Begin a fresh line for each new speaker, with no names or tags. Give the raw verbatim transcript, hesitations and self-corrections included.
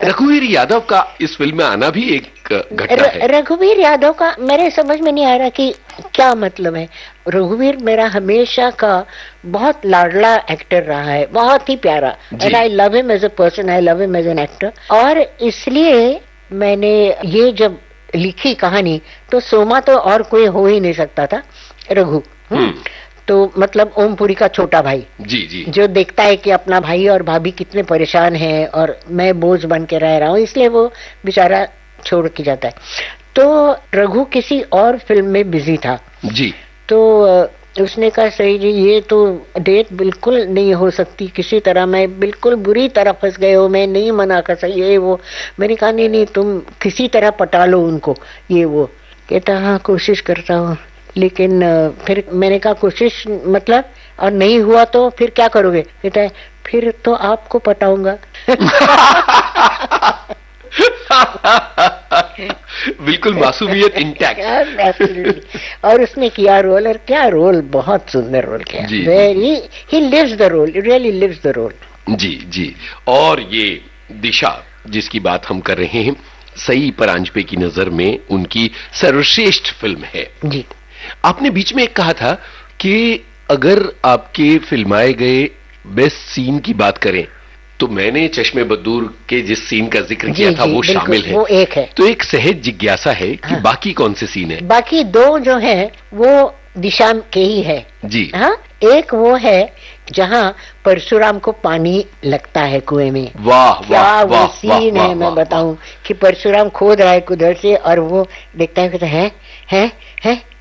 रघुवीर यादव का इस फिल्म में आना भी एक घटना है।
रघुवीर यादव का मेरे समझ में नहीं आ रहा कि क्या मतलब है। रघुवीर मेरा हमेशा का बहुत लाडला एक्टर रहा है, बहुत ही प्यारा, and I love him as a person, I love him as an actor. और इसलिए मैंने ये जब लिखी कहानी तो सोमा तो और कोई हो ही नहीं सकता था, रघु। तो मतलब ओमपुरी का छोटा भाई
जी जी
जो देखता है कि अपना भाई और भाभी कितने परेशान हैं और मैं बोझ बन के रह रहा हूँ, इसलिए वो बेचारा छोड़ के जाता है। तो रघु किसी और फिल्म में बिजी था
जी,
तो उसने कहा सही जी ये तो डेट बिल्कुल नहीं हो सकती, किसी तरह मैं बिल्कुल बुरी तरह फंस गए हो, मैं नहीं मना कर सकती ये वो। मैंने कहा नहीं नहीं तुम किसी तरह पटा लो उनको, ये वो। कहता हाँ कोशिश करता हूँ, लेकिन फिर मैंने कहा कोशिश मतलब और नहीं हुआ तो फिर क्या करोगे? कहता है फिर तो आपको पटाऊंगा।
बिल्कुल मासूमियत इंटैक्ट।
और उसने किया रोल, और क्या रोल, बहुत सुंदर रोल किया। Very he lives the role, really lives the role.
जी जी। और ये दिशा जिसकी बात हम कर रहे हैं, सई परांजपे की नजर में उनकी सर्वश्रेष्ठ फिल्म है
जी।
आपने बीच में एक कहा था कि अगर आपके फिल्माए गए बेस्ट सीन की बात करें तो मैंने चश्मे बदूर के जिस सीन का जिक्र किया था वो शामिल है,
वो एक है।
तो एक सहज जिज्ञासा है कि हाँ। बाकी कौन से सीन है?
बाकी दो जो है वो दिशा के ही है
जी।
हाँ, एक वो है जहाँ परशुराम को पानी लगता है कुएं में।
वाह
क्या
वाह,
वो
वाह,
सीन
वाह,
है
वाह,
मैं
वाह,
बताऊं कि परशुराम खोद रहा है कुदर से और वो देखता है कहता है है है